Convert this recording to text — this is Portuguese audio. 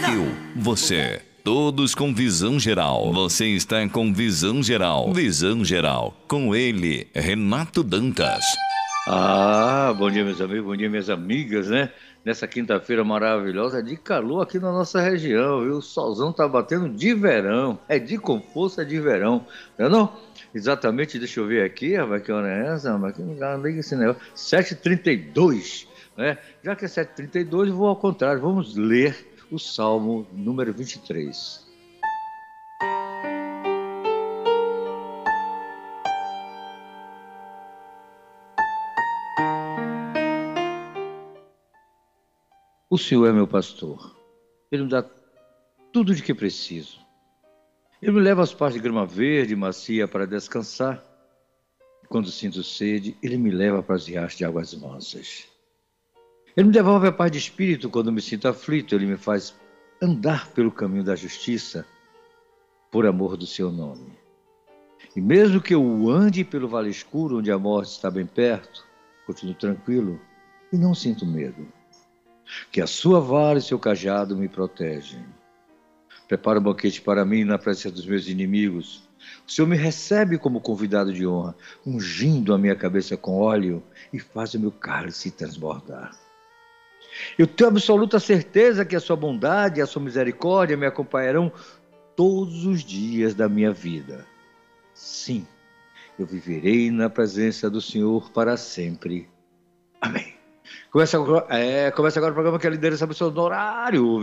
Eu, você, todos com visão geral. Você está com visão geral. Visão geral, com ele, Renato Dantas. Bom dia, meus amigos, bom dia, minhas amigas, né? Nessa quinta-feira maravilhosa, de calor aqui na nossa região, viu? O solzão tá batendo de verão, de com força de verão, não é não? Exatamente, deixa eu ver aqui, rapaz, que hora é essa? Mas que lugar, liga esse negócio. 7h32, né? Já que é 7h32, eu vou ao contrário, vamos ler o Salmo número 23. O Senhor é meu pastor, Ele me dá tudo de que preciso. Ele me leva às partes de grama verde e macia para descansar. Quando sinto sede, Ele me leva para as riachos de águas mansas. Ele me devolve a paz de espírito quando me sinto aflito. Ele me faz andar pelo caminho da justiça, por amor do seu nome. E mesmo que eu ande pelo vale escuro, onde a morte está bem perto, continuo tranquilo e não sinto medo. Que a sua vara e seu cajado me protegem. Prepara um banquete para mim na presença dos meus inimigos. O Senhor me recebe como convidado de honra, ungindo a minha cabeça com óleo e faz o meu cálice transbordar. Eu tenho absoluta certeza que a sua bondade e a sua misericórdia me acompanharão todos os dias da minha vida. Sim, eu viverei na presença do Senhor para sempre. Amém. Começa agora o programa que a liderança abençoa no horário.